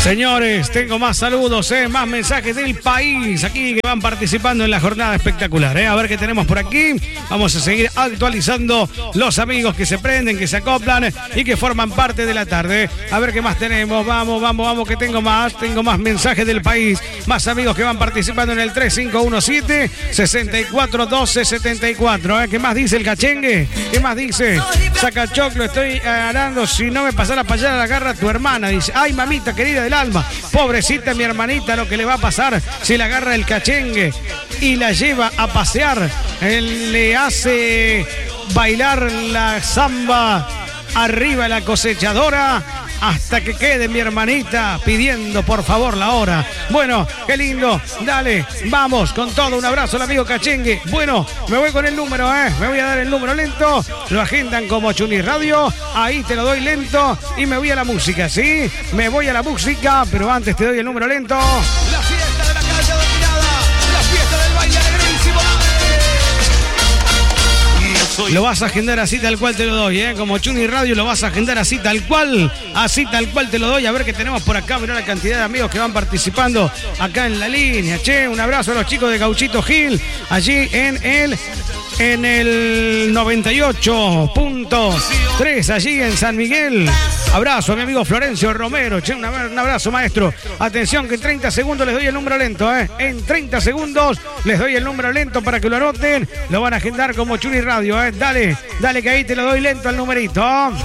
Señores, tengo más saludos, más mensajes del país aquí que van participando en la jornada espectacular. A ver qué tenemos por aquí. Vamos a seguir actualizando los amigos que se prenden, que se acoplan y que forman parte de la tarde. A ver qué más tenemos. Vamos, que tengo más mensajes del país. Más amigos que van participando en el 3517-641274. ¿Qué más dice el cachengue? ¿Qué más dice? Saca choclo, estoy ganando. Si no me pasara para allá, la agarra tu hermana. Dice, ay, mamita querida del alma, pobrecita mi hermanita, lo que le va a pasar si la agarra el cachengue y la lleva a pasear. Él le hace bailar la samba arriba la cosechadora hasta que quede mi hermanita pidiendo por favor la hora. Bueno, qué lindo. Dale, vamos con todo. Un abrazo al amigo cachengue. Bueno, me voy con el número, me voy a dar el número lento. Lo agendan como Chuni Radio. Ahí te lo doy lento y me voy a la música, ¿sí? Me voy a la música, pero antes te doy el número lento. La fiesta de la calle dominada, la fiesta del baile alegrísimo. Lo vas a agendar así tal cual te lo doy, como Chuni Radio lo vas a agendar así tal cual te lo doy. A ver qué tenemos por acá, mirá la cantidad de amigos que van participando acá en la línea. Che, un abrazo a los chicos de Gauchito Gil, allí en el 98.3, allí en San Miguel. Abrazo a mi amigo Florencio Romero. Che, un abrazo, maestro. Atención que en 30 segundos les doy el número lento, En 30 segundos les doy el número lento para que lo anoten. Lo van a agendar como Chuni Radio, Dale que ahí te lo doy lento al numerito.